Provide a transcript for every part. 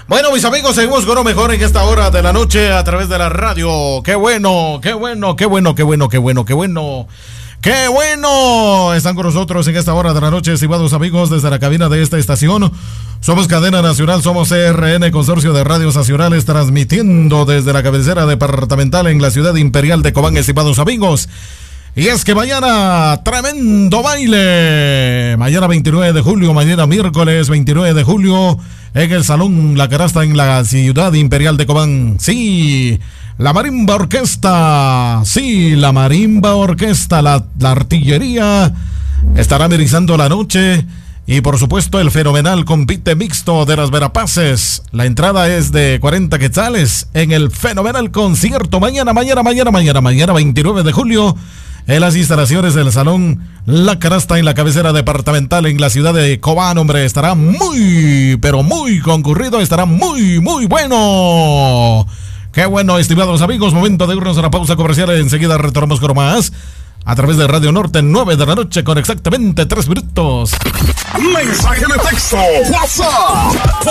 Bueno, mis amigos, seguimos con lo mejor en esta hora de la noche a través de la radio. ¡Qué bueno, qué bueno, qué bueno, qué bueno, qué bueno, qué bueno! ¡Qué bueno! Están con nosotros en esta hora de la noche, estimados amigos, desde la cabina de esta estación. Somos Cadena Nacional, somos CRN, Consorcio de Radios Nacionales, transmitiendo desde la cabecera departamental en la ciudad imperial de Cobán, estimados amigos. Y es que mañana, tremendo baile. Mañana 29 de julio, mañana miércoles 29 de julio, en el Salón La Canasta en la ciudad imperial de Cobán. Sí, la Marimba Orquesta. Sí, la Marimba Orquesta, la artillería estará amenizando la noche. Y por supuesto el fenomenal compite mixto de las Verapaces. La entrada es de 40 quetzales en el fenomenal concierto. Mañana 29 de julio. En las instalaciones del Salón La Canasta en la cabecera departamental en la ciudad de Cobán, hombre, estará muy, pero muy concurrido, estará muy, muy bueno. Qué bueno, estimados amigos, momento de irnos a la pausa comercial, enseguida retornamos con más a través de Radio Norte, 9 de la noche con exactamente 3 minutos. Mensaje de texto, WhatsApp,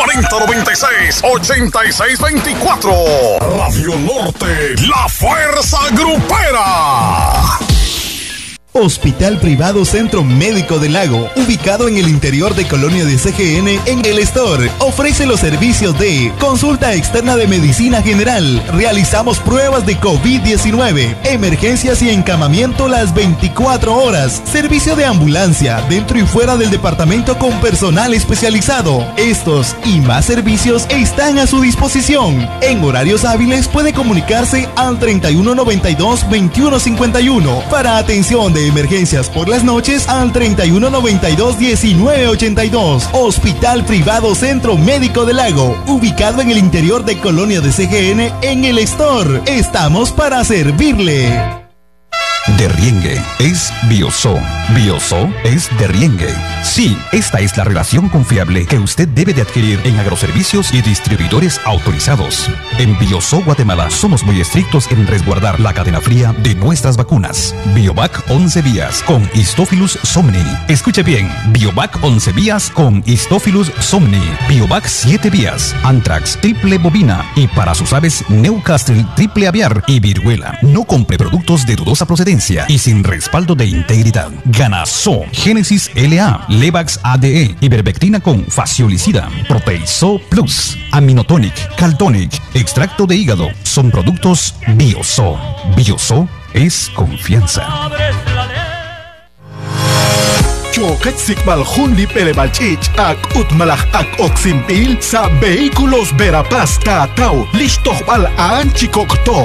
4096-8624. Radio Norte, la fuerza grupera. Hospital Privado Centro Médico del Lago, ubicado en el interior de Colonia de CGN en el Store, ofrece los servicios de consulta externa de medicina general, realizamos pruebas de COVID-19, emergencias y encamamiento las 24 horas, servicio de ambulancia dentro y fuera del departamento con personal especializado. Estos y más servicios están a su disposición. En horarios hábiles puede comunicarse al 3192-2151 para atención de emergencias por las noches al 3192-1982. Hospital Privado Centro Médico del Lago, ubicado en el interior de Colonia de CGN en el Store. Estamos para servirle. Derriengue es Bioso. Bioso es Derriengue. Sí, esta es la relación confiable que usted debe de adquirir en agroservicios y distribuidores autorizados. En Bioso Guatemala somos muy estrictos en resguardar la cadena fría de nuestras vacunas. Biovac 11 vías con Histophilus somni. Escuche bien, Biovac 11 vías con Histophilus somni. Biovac 7 vías, Anthrax triple bovina y para sus aves Newcastle triple aviar y viruela. No compre productos de dudosa procedencia y sin respaldo de integridad. Ganaso, Génesis LA, Levax ADE, Ivermectina con faciolicida, Proteiso Plus, Aminotonic, Caltonic, extracto de hígado, son productos Bioso. Bioso es confianza. Choquetzik Malhundi Pelebalchich, Ak Utmalach Ak Oximpil, Sa Vehículos Verapaz Tatau, Listoch Bal Anchicocto.